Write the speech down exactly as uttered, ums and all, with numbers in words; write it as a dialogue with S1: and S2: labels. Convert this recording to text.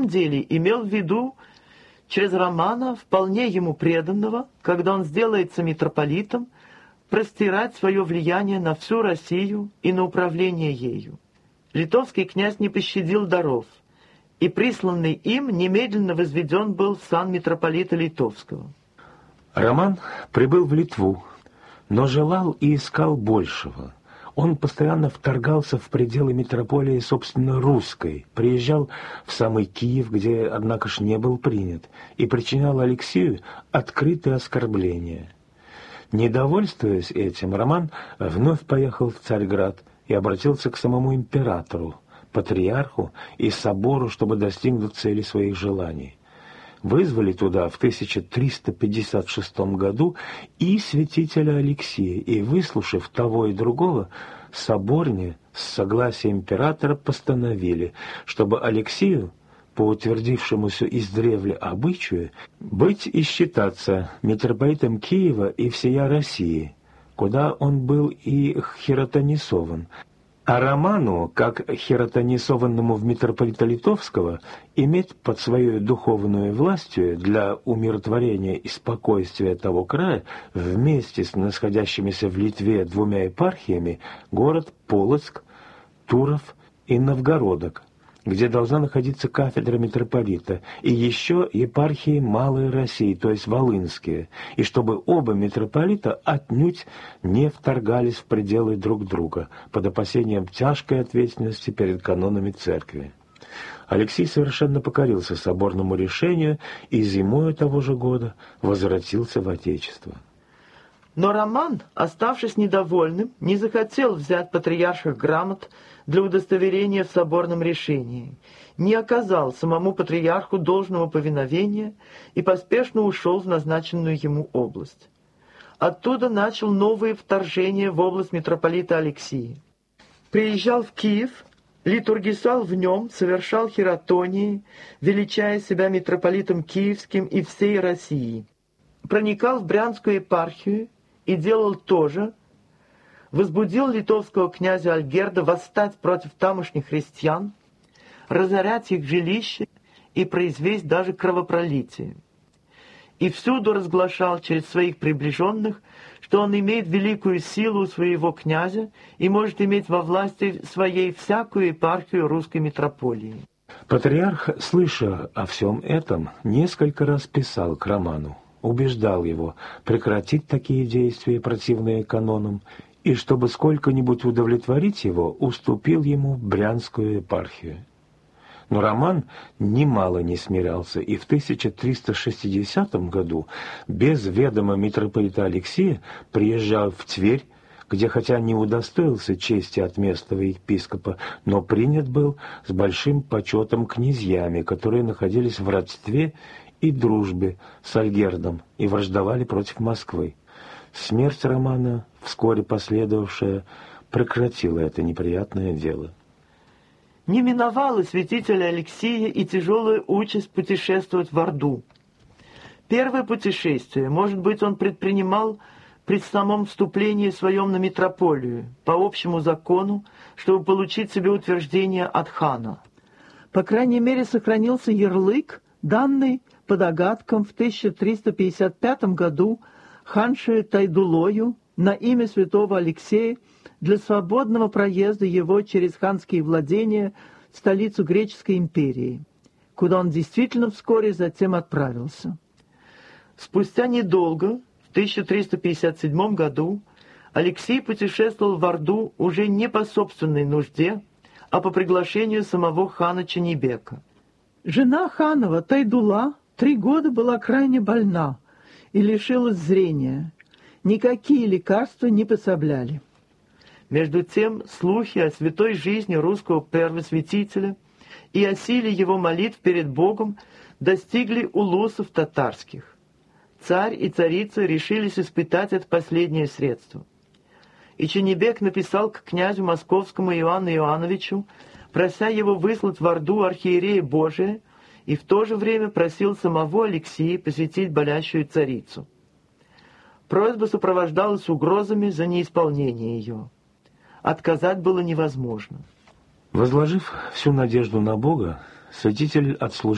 S1: деле имел в виду через Романа, вполне ему преданного, когда он сделается митрополитом, простирать свое влияние на всю Россию и на управление ею. Литовский князь не пощадил даров, и присланный им немедленно возведен был в сан митрополита Литовского.
S2: Роман прибыл в Литву, но желал и искал большего. Он постоянно вторгался в пределы митрополии, собственно, русской, приезжал в самый Киев, где, однако ж, не был принят, и причинял Алексею открытые оскорбления. Недовольствуясь этим, Роман вновь поехал в Царьград и обратился к самому императору, патриарху и собору, чтобы достигнуть цели своих желаний. Вызвали туда в тысяча триста пятьдесят шестом году и святителя Алексия, и, выслушав того и другого, соборне с согласия императора постановили, чтобы Алексею, по утвердившемуся издревле обычаю, быть и считаться митрополитом Киева и всея России, куда он был и хиротонисован, а Роману, как хиротонисованному в митрополита Литовского, иметь под своей духовную властью для умиротворения и спокойствия того края вместе с находящимися в Литве двумя епархиями город Полоцк, Туров и Новгородок, где должна находиться кафедра митрополита, и еще епархии Малой России, то есть Волынские, и чтобы оба митрополита отнюдь не вторгались в пределы друг друга, под опасением тяжкой ответственности перед канонами церкви. Алексей совершенно покорился соборному решению и зимою того же года возвратился в Отечество.
S1: Но Роман, оставшись недовольным, не захотел взять патриарших грамот для удостоверения в соборном решении, не оказал самому патриарху должного повиновения и поспешно ушел в назначенную ему область. Оттуда начал новые вторжения в область митрополита Алексия. Приезжал в Киев, литургисал в нем, совершал хиротонии, величая себя митрополитом Киевским и всей России. Проникал в Брянскую епархию и делал то же, возбудил литовского князя Альгерда восстать против тамошних христиан, разорять их жилища и произвести даже кровопролитие. И всюду разглашал через своих приближенных, что он имеет великую силу своего князя и может иметь во власти своей всякую епархию русской митрополии.
S2: Патриарх, слыша о всем этом, несколько раз писал к Роману, убеждал его прекратить такие действия, противные канонам, и, чтобы сколько-нибудь удовлетворить его, уступил ему Брянскую епархию. Но Роман немало не смирялся, и в тысяча триста шестидесятом году без ведома митрополита Алексея приезжал в Тверь, где хотя не удостоился чести от местного епископа, но принят был с большим почетом князьями, которые находились в родстве и дружбе с Альгердом и враждовали против Москвы. Смерть Романа, вскоре последовавшая, прекратила это неприятное дело.
S1: Не миновала святителя Алексия и тяжелая участь путешествовать в Орду. Первое путешествие, может быть, он предпринимал при самом вступлении своем на митрополию, по общему закону, чтобы получить себе утверждение от хана. По крайней мере, сохранился ярлык, данный по догадкам в тысяча триста пятьдесят пятом году ханшею Тайдулою на имя святого Алексея для свободного проезда его через ханские владения в столицу Греческой империи, куда он действительно вскоре затем отправился. Спустя недолго, в тысяча триста пятьдесят седьмом году, Алексей путешествовал в Орду уже не по собственной нужде, а по приглашению самого хана Ченебека. Жена ханова Тайдула три года была крайне больна и лишилась зрения. Никакие лекарства не пособляли. Между тем, слухи о святой жизни русского первосвятителя и о силе его молитв перед Богом достигли улусов татарских. Царь и царица решились испытать это последнее средство. И Ченебек написал к князю московскому Иоанну Иоанновичу, прося его выслать в Орду архиерея Божия, и в то же время просил самого Алексия посетить болящую царицу. Просьба сопровождалась угрозами за неисполнение ее. Отказать было невозможно.
S2: Возложив всю надежду на Бога, святитель отслужил